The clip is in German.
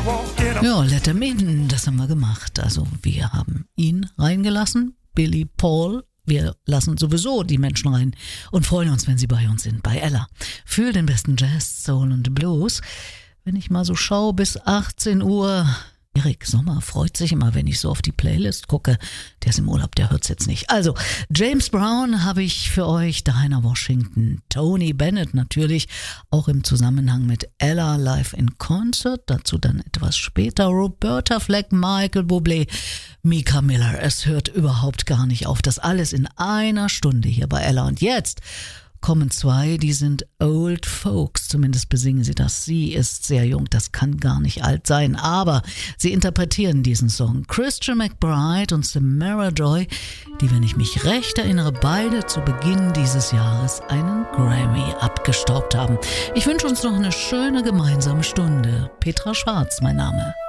Ja, Let 'em in, das haben wir gemacht. Also wir haben ihn reingelassen, Billy Paul. Wir lassen sowieso die Menschen rein und freuen uns, wenn sie bei uns sind, bei Ella. Für den besten Jazz, Soul und Blues. Wenn ich mal so schaue, bis 18 Uhr... Erik Sommer freut sich immer, wenn ich so auf die Playlist gucke. Der ist im Urlaub, der hört's jetzt nicht. Also, James Brown habe ich für euch, Diana Washington, Tony Bennett natürlich, auch im Zusammenhang mit Ella live in Concert, dazu dann etwas später Roberta Flack, Michael Bublé, Mika Miller. Es hört überhaupt gar nicht auf, das alles in einer Stunde hier bei Ella. Und jetzt kommen zwei, die sind Old Folks, zumindest besingen sie das. Sie ist sehr jung, das kann gar nicht alt sein, aber sie interpretieren diesen Song. Christian McBride und Samara Joy, die, wenn ich mich recht erinnere, beide zu Beginn dieses Jahres einen Grammy abgestaubt haben. Ich wünsche uns noch eine schöne gemeinsame Stunde. Petra Schwarz, mein Name.